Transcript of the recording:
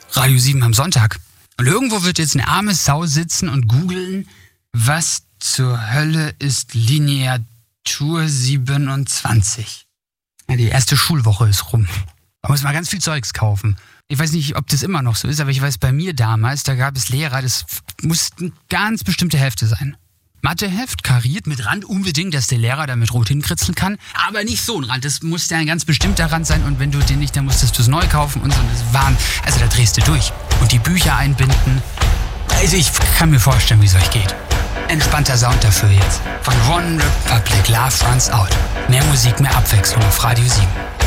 Radio 7 am Sonntag. Und irgendwo wird jetzt eine arme Sau sitzen und googeln, was zur Hölle ist Lineatur 27. Ja, die erste Schulwoche ist rum. Da muss man ganz viel Zeugs kaufen. Ich weiß nicht, ob das immer noch so ist, aber ich weiß, bei mir damals, da gab es Lehrer, das muss eine ganz bestimmte Hälfte sein. Matheheft, kariert mit Rand, unbedingt, dass der Lehrer damit rot hinkritzeln kann. Aber nicht so ein Rand, das muss ja ein ganz bestimmter Rand sein. Und wenn du den nicht, dann musstest du es neu kaufen und so. Und das waren, also da drehst du durch. Und die Bücher einbinden. Also ich kann mir vorstellen, wie es euch geht. Entspannter Sound dafür jetzt. Von One Republic, Love Runs Out. Mehr Musik, mehr Abwechslung auf Radio 7.